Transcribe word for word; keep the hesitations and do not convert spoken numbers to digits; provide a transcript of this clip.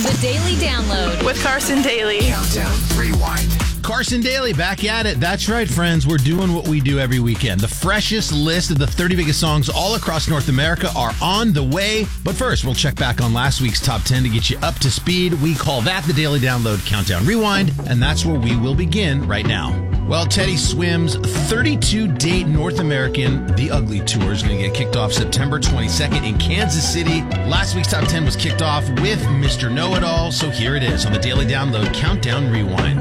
The Daily Download with Carson Daly. Countdown Rewind. Carson Daly back at it. That's right, friends. We're doing what we do every weekend. The freshest list of the thirty biggest songs all across North America are on the way. But first, we'll check back on last week's top ten to get you up to speed. We call that the Daily Download Countdown Rewind, and that's where we will begin right now. Well, Teddy Swim's thirty-two date North American The Ugly Tour is going to get kicked off September twenty-second in Kansas City. Last week's top ten was kicked off with Mister Know-It-All, so here it is on the Daily Download Countdown Rewind.